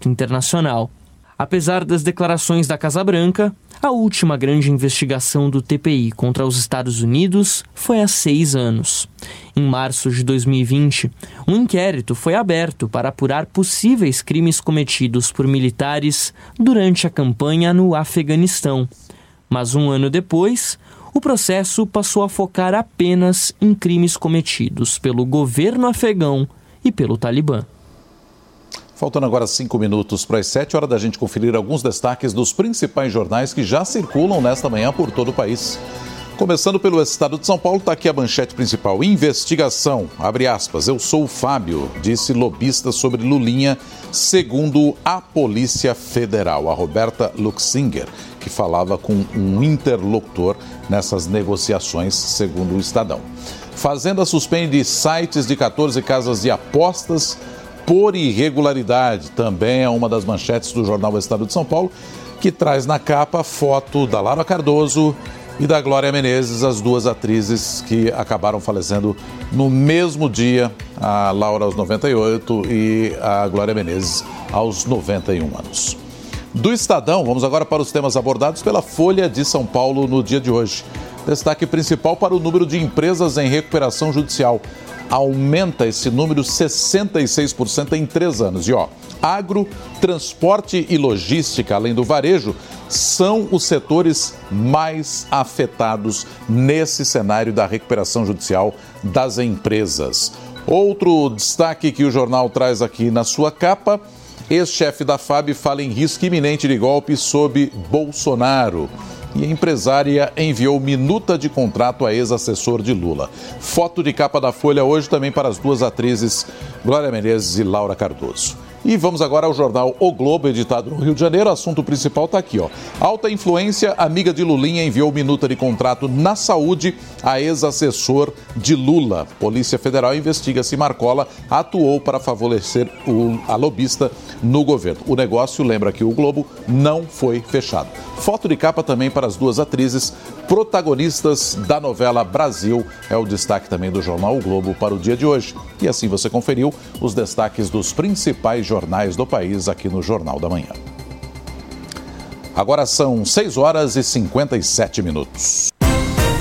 direito internacional. Apesar das declarações da Casa Branca, a última grande investigação do TPI contra os Estados Unidos foi há 6 anos. Em março de 2020, um inquérito foi aberto para apurar possíveis crimes cometidos por militares durante a campanha no Afeganistão. Mas 1 ano depois, o processo passou a focar apenas em crimes cometidos pelo governo afegão e pelo Talibã. Faltando agora 5 minutos para as 7, hora da gente conferir alguns destaques dos principais jornais que já circulam nesta manhã por todo o país. Começando pelo Estado de São Paulo, está aqui a manchete principal. Investigação, abre aspas, eu sou o Fábio, disse lobista sobre Lulinha, segundo a Polícia Federal. A Roberta Luxinger, que falava com um interlocutor nessas negociações, segundo o Estadão. Fazenda suspende sites de 14 casas de apostas por irregularidade. Também é uma das manchetes do jornal Estado de São Paulo, que traz na capa foto da Laura Cardoso e da Glória Menezes, as duas atrizes que acabaram falecendo no mesmo dia, a Laura aos 98 e a Glória Menezes aos 91 anos. Do Estadão, vamos agora para os temas abordados pela Folha de São Paulo no dia de hoje. Destaque principal para o número de empresas em recuperação judicial. Aumenta esse número 66% em 3 anos. E agro, transporte e logística, além do varejo, são os setores mais afetados nesse cenário da recuperação judicial das empresas. Outro destaque que o jornal traz aqui na sua capa, ex-chefe da FAB fala em risco iminente de golpe sob Bolsonaro. E a empresária enviou minuta de contrato a ex-assessor de Lula. Foto de capa da Folha hoje também para as duas atrizes Glória Menezes e Laura Cardoso. E vamos agora ao jornal O Globo, editado no Rio de Janeiro. O assunto principal está aqui, Alta influência, amiga de Lulinha enviou minuta de contrato na saúde a ex-assessor de Lula. Polícia Federal investiga se Marcola atuou para favorecer a lobista no governo. O negócio, lembra que o Globo, não foi fechado. Foto de capa também para as duas atrizes, protagonistas da novela Brasil. É o destaque também do jornal O Globo para o dia de hoje. E assim você conferiu os destaques dos principais jornais do país aqui no Jornal da Manhã. Agora são 6 horas e 57 minutos.